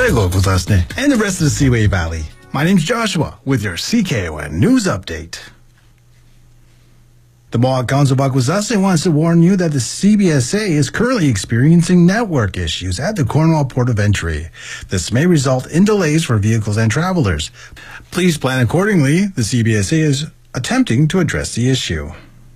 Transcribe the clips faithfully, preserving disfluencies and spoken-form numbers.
Gokultasne, and the rest of the Seaway Valley. My name's Joshua with your C K O N News Update. The Mohawk Council of Akwesasne wants to warn you that the C B S A is currently experiencing network issues at the Cornwall Port of Entry. This may result in delays for vehicles and travelers. Please plan accordingly. The C B S A is attempting to address the issue.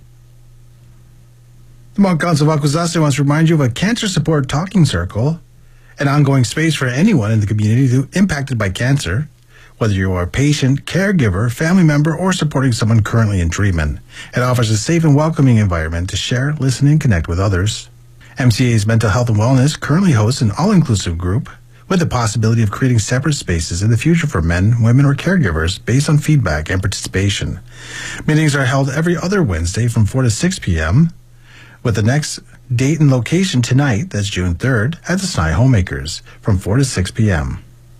The Mohawk Council of Akwesasne wants to remind you of a cancer support talking circle, an ongoing space for anyone in the community who impacted by cancer, whether you are a patient, caregiver, family member, or supporting someone currently in treatment. It offers a safe and welcoming environment to share, listen, and connect with others. M C A's Mental Health and Wellness currently hosts an all-inclusive group with the possibility of creating separate spaces in the future for men, women, or caregivers based on feedback and participation. Meetings are held every other Wednesday from four to six p.m., with the next date and location tonight, that's June third, at the Sny Homemakers, from four to six p.m.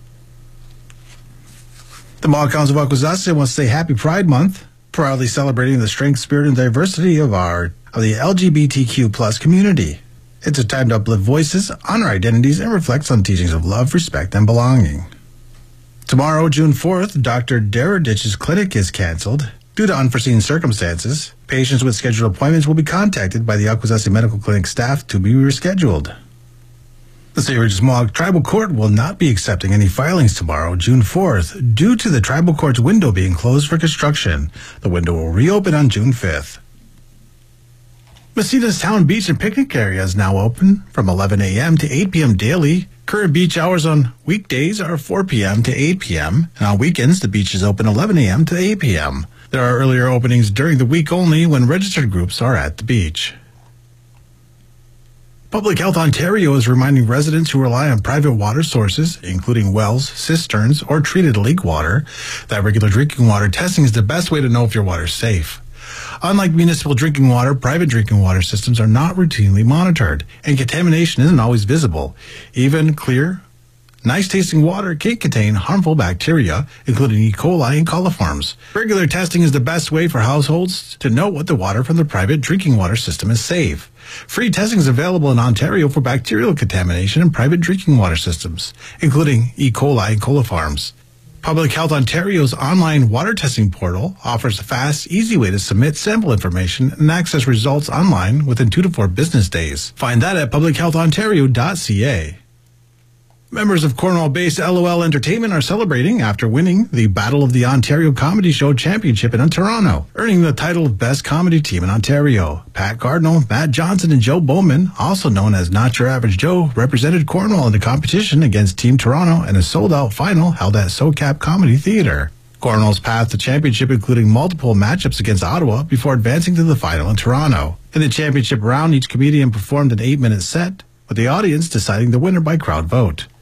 The Mohawk Council of Akwesasne wants to say Happy Pride Month, proudly celebrating the strength, spirit, and diversity of our of the L G B T Q plus community. It's a time to uplift voices, honor identities, and reflect on teachings of love, respect, and belonging. Tomorrow, June fourth, Doctor Deraditch's clinic is canceled due to unforeseen circumstances. Patients with scheduled appointments will be contacted by the Akwesasne Medical Clinic staff to be rescheduled. The Saint Regis Mohawk Tribal Court will not be accepting any filings tomorrow, June fourth, due to the Tribal Court's window being closed for construction. The window will reopen on June fifth. Massena's Town Beach and Picnic area is now open from eleven a.m. to eight p.m. daily. Current beach hours on weekdays are four p.m. to eight p.m., and on weekends the beach is open eleven a.m. to eight p.m. There are earlier openings during the week only when registered groups are at the beach. Public Health Ontario is reminding residents who rely on private water sources, including wells, cisterns, or treated lake water, that regular drinking water testing is the best way to know if your water is safe. Unlike municipal drinking water, private drinking water systems are not routinely monitored, and contamination isn't always visible. Even clear, nice-tasting water can contain harmful bacteria, including E. coli and coliforms. Regular testing is the best way for households to know what the water from the private drinking water system is safe. Free testing is available in Ontario for bacterial contamination in private drinking water systems, including E. coli and coliforms. Public Health Ontario's online water testing portal offers a fast, easy way to submit sample information and access results online within two to four business days. Find that at public health ontario dot c a. Members of Cornwall-based L O L Entertainment are celebrating after winning the Battle of the Ontario Comedy Show Championship in Toronto, earning the title of Best Comedy Team in Ontario. Pat Cardinal, Matt Johnson, and Joe Bowman, also known as Not Your Average Joe, represented Cornwall in the competition against Team Toronto in a sold-out final held at SoCap Comedy Theatre. Cornwall's path to championship including multiple matchups against Ottawa before advancing to the final in Toronto. In the championship round, each comedian performed an eight-minute set, with the audience deciding the winner by crowd vote.